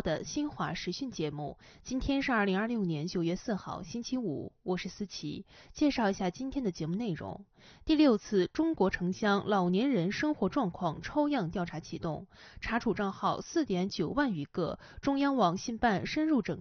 的新华时讯节目。今天是2026年9月4号，星期五，我是思琪，介绍一下今天的节目内容。第6次中国城乡老年人生活状况抽样调查启动，查处账号4.9万余个，中央网信办深入整